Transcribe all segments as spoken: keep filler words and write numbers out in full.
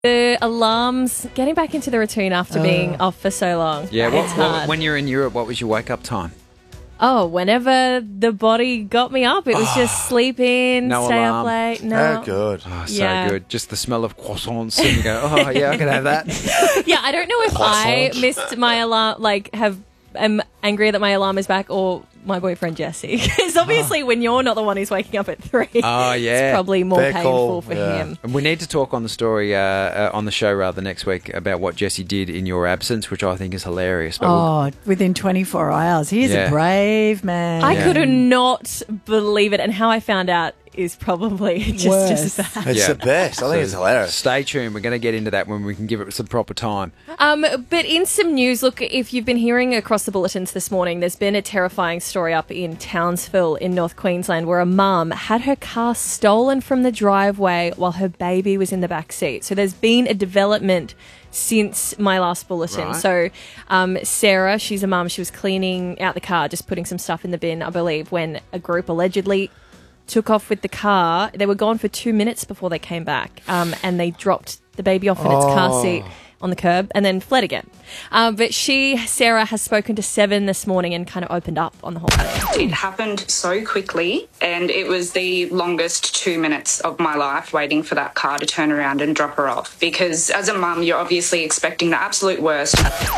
The alarms, getting back into the routine after Oh. being off for so long. Yeah, it's what, hard. what, when you're in Europe, what was your wake-up time? Oh, whenever the body got me up, it was just sleep in, No stay alarm. up late. No. Oh, good. Oh, so Yeah. good. Just the smell of croissants and you go, oh, yeah, I can have that. Yeah, I don't know if I Croissant. missed my alarm, like have am angry that my alarm is back, or my boyfriend Jesse. Because obviously when you're not the one who's waking up at three, Oh, yeah. it's probably more Fair painful call, for yeah. him. And we need to talk on the story, uh, uh, on the show rather, next week about what Jesse did in your absence, which I think is hilarious. But we'll- Oh, within twenty-four hours. He's Yeah. a brave man. I Yeah. could not believe it, and how I found out is probably just, just Worse. bad. It's Yeah. the best. I think it's hilarious. Stay tuned. We're going to get into that when we can give it some proper time. Um, but in some news, look, if you've been hearing across the bulletins this morning, there's been a terrifying story up in Townsville in North Queensland where a mum had her car stolen from the driveway while her baby was in the back seat. So there's been a development since my last bulletin. Right. So um, Sarah, she's a mum, she was cleaning out the car, just putting some stuff in the bin, I believe, when a group allegedly took off with the car. They were gone for two minutes before they came back, um, and they dropped the baby off in its car seat on the curb and then fled again. Um, but she, Sarah, has spoken to Seven this morning and kind of opened up on the whole thing. It happened so quickly, and it was the longest two minutes of my life waiting for that car to turn around and drop her off. Because as a mum, you're obviously expecting the absolute worst.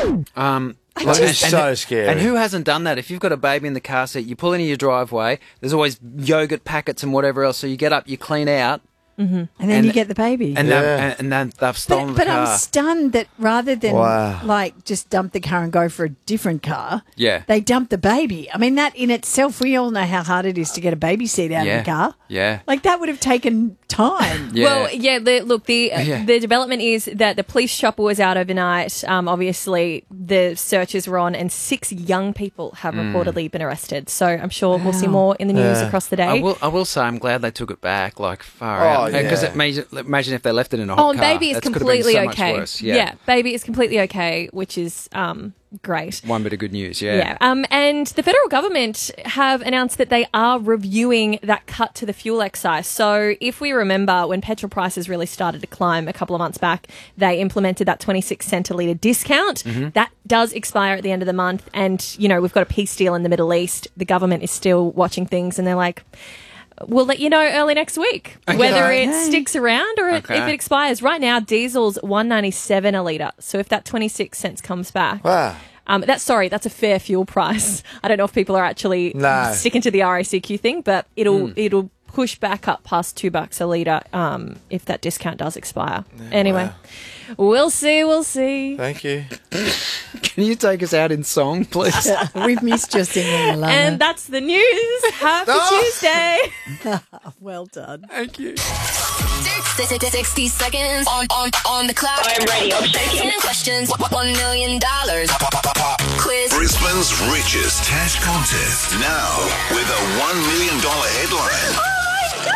Um, That is so scary. And who hasn't done that? If you've got a baby in the car seat, you pull into your driveway, there's always yogurt packets and whatever else, so you get up, you clean out, and then and- you get the baby. and, Yeah. they've, and then they've stolen but but the car. I'm stunned that rather than Wow. like just dump the car and go for a different car, Yeah. they dump the baby. I mean, that in itself, we all know how hard it is to get a baby seat out Yeah. of the car. Yeah. Like that would have taken time. Yeah. Well, yeah, the, look, the Yeah. the development is that the police chopper was out overnight. Um, obviously, the searches were on, and six young people have Mm. reportedly been arrested. So I'm sure we'll see more in the news Yeah. across the day. I will. I will say I'm glad they took it back, like far Oh, out, because yeah. imagine, imagine if they left it in a Oh, hot and car. baby is That could have been completely so much okay. worse. Yeah. baby is completely okay, which is um, great. One bit of good news. Yeah. Yeah. Um, and the federal government have announced that they are reviewing that cut to the fuel excise. So if we remember when petrol prices really started to climb a couple of months back, they implemented that twenty-six cent a litre discount. Mm-hmm. That does expire at the end of the month. And, you know, we've got a peace deal in the Middle East. The government is still watching things and they're like, we'll let you know early next week whether it Okay. sticks around or it, if Okay. it expires. Right now, diesel's one ninety-seven a litre. So if that twenty-six cents comes back, Wow. um, that's sorry, that's a fair fuel price. I don't know if people are actually No. sticking to the R A C Q thing, but it'll Hmm. it'll push back up past two bucks a litre um, if that discount does expire. Anyway, we'll see, we'll see. Thank you. Can you take us out in song, please? We've missed your singing, Alana. And that's the news. Happy Oh. Tuesday. well done. Thank you. sixty seconds on, on, on the clock. I'm ready. I'm shaking. ten questions. one million dollars. Quiz. Brisbane's richest cash contest now with a one million dollars headline.